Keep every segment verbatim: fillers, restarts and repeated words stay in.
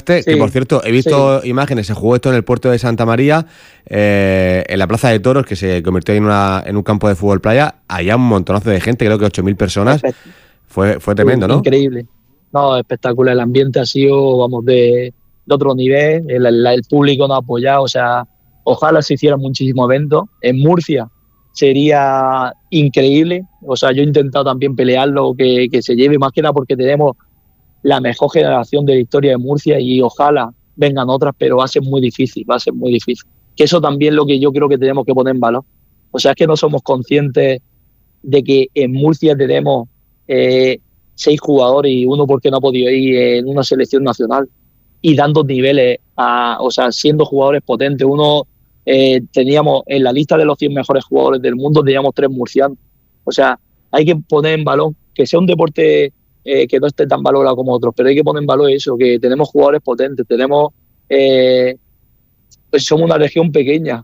suerte. Sí, que por cierto, he visto sí. imágenes, se jugó esto en el puerto de Santa María, eh, en la Plaza de Toros, que se convirtió en, una, en un campo de fútbol playa. Había un montonazo de gente, creo que ocho mil personas. Fue, fue tremendo, ¿no? Increíble. No, espectacular. El ambiente ha sido, vamos, de, de otro nivel. El, el, el público nos ha apoyado. O sea, ojalá se hicieran muchísimos eventos. En Murcia sería increíble. O sea, yo he intentado también pelearlo, que, que se lleve, más que nada porque tenemos la mejor generación de la historia de Murcia y ojalá vengan otras, pero va a ser muy difícil, va a ser muy difícil. Que eso también es lo que yo creo que tenemos que poner en valor. O sea, es que no somos conscientes de que en Murcia tenemos eh, seis jugadores y uno porque no ha podido ir en una selección nacional y dando niveles, a, o sea, siendo jugadores potentes. Uno eh, teníamos en la lista de los cien mejores jugadores del mundo, teníamos tres murcianos. O sea, hay que poner en valor que sea un deporte eh, que no esté tan valorado como otros, pero hay que poner en valor eso, que tenemos jugadores potentes, tenemos eh, pues somos una región pequeña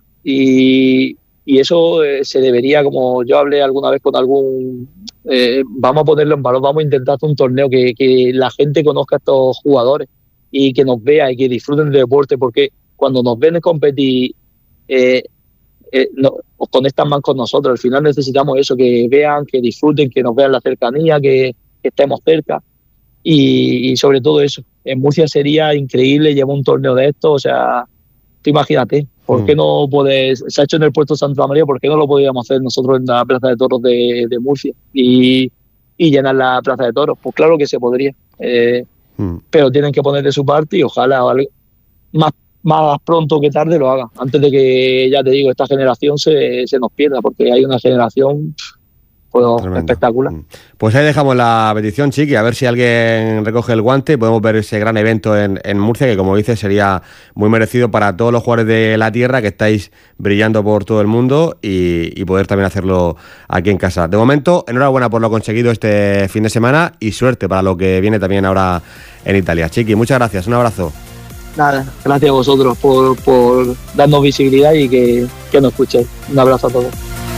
y, y eso eh, se debería, como yo hablé alguna vez con algún eh, vamos a ponerlo en valor, vamos a intentar hacer un torneo que, que la gente conozca a estos jugadores y que nos vea y que disfruten del deporte, porque cuando nos ven competir eh, eh, no, conectan más con nosotros. Al final necesitamos eso, que vean, que disfruten, que nos vean la cercanía, que, que estemos cerca y, y sobre todo eso. En Murcia sería increíble llevar un torneo de esto, o sea, tú imagínate, ¿por qué no puedes? Se ha hecho en el puerto de Santa María, ¿por qué no lo podíamos hacer nosotros en la Plaza de Toros de, de Murcia y, y llenar la Plaza de Toros? Pues claro que se podría, eh, mm. pero tienen que poner de su parte y ojalá ¿vale? más, más pronto que tarde lo hagan, antes de que, ya te digo, esta generación se, se nos pierda, porque hay una generación... Pues espectacular. Pues ahí dejamos la petición, Chiqui, a ver si alguien recoge el guante, podemos ver ese gran evento en, en Murcia, que como dices sería muy merecido para todos los jugadores de la tierra que estáis brillando por todo el mundo y, y poder también hacerlo aquí en casa. De momento, enhorabuena por lo conseguido este fin de semana y suerte para lo que viene también ahora en Italia. Chiqui, muchas gracias, un abrazo. Nada, gracias a vosotros por, por darnos visibilidad y que, que nos escuchéis. Un abrazo a todos.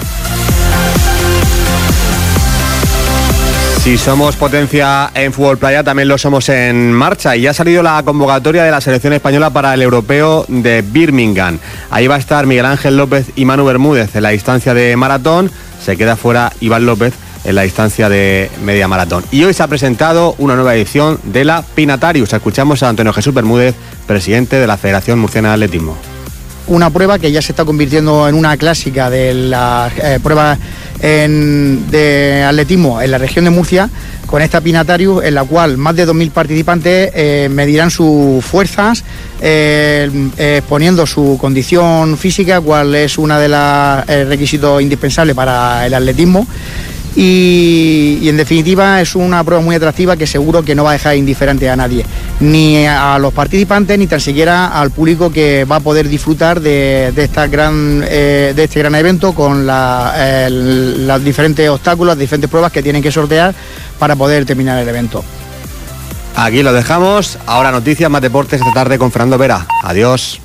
Si somos potencia en fútbol playa, también lo somos en marcha. Y ya ha salido la convocatoria de la selección española para el europeo de Birmingham. Ahí va a estar Miguel Ángel López y Manu Bermúdez en la distancia de maratón. Se queda fuera Iván López en la distancia de media maratón. Y hoy se ha presentado una nueva edición de la Pinatarius. Escuchamos a Antonio Jesús Bermúdez, presidente de la Federación Murciana de Atletismo. Una prueba que ya se está convirtiendo en una clásica de las eh, pruebas en, de atletismo en la región de Murcia, con esta Pinatarius en la cual más de dos mil participantes eh, medirán sus fuerzas, eh, exponiendo su condición física, cuál es uno de los eh, requisitos indispensables para el atletismo. Y, y en definitiva es una prueba muy atractiva que seguro que no va a dejar indiferente a nadie, ni a los participantes ni tan siquiera al público que va a poder disfrutar de, de, esta gran, eh, de este gran evento con la, el, los diferentes obstáculos, las diferentes pruebas que tienen que sortear para poder terminar el evento. Aquí lo dejamos, ahora noticias, más deportes esta tarde con Fernando Vera. Adiós.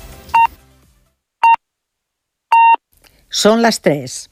Son las tres.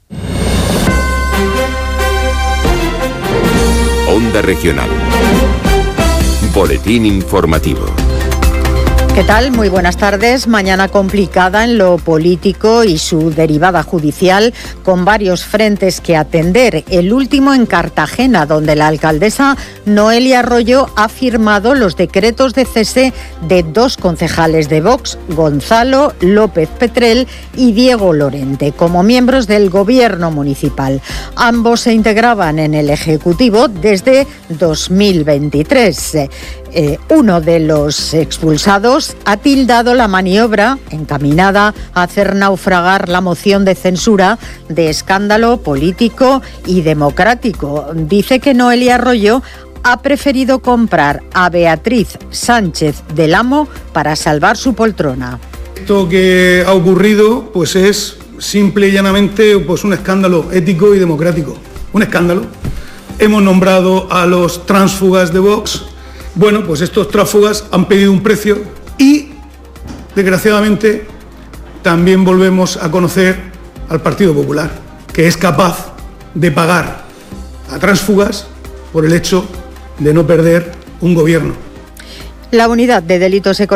Onda Regional. Boletín informativo. ¿Qué tal? Muy buenas tardes. Mañana complicada en lo político y su derivada judicial, con varios frentes que atender. El último en Cartagena, donde la alcaldesa Noelia Arroyo ha firmado los decretos de cese de dos concejales de Vox, Gonzalo López Petrel y Diego Lorente, como miembros del gobierno municipal. Ambos se integraban en el Ejecutivo desde dos mil veintitrés. Eh, uno de los expulsados ha tildado la maniobra encaminada a hacer naufragar la moción de censura de escándalo político y democrático. Dice que Noelia Arroyo ha preferido comprar a Beatriz Sánchez del Amo para salvar su poltrona. Esto que ha ocurrido pues es simple y llanamente pues un escándalo ético y democrático. Un escándalo. Hemos nombrado a los tránsfugas de Vox. Bueno, pues estos tránsfugas han pedido un precio y, desgraciadamente, también volvemos a conocer al Partido Popular, que es capaz de pagar a tránsfugas por el hecho de no perder un gobierno. La Unidad de Delitos Económicos